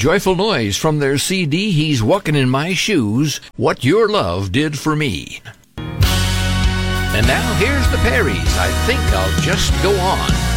Joyful Noise from their CD, He's Walking in My Shoes, What Your Love Did for Me. And now here's the Perrys, I Think I'll Just Go On.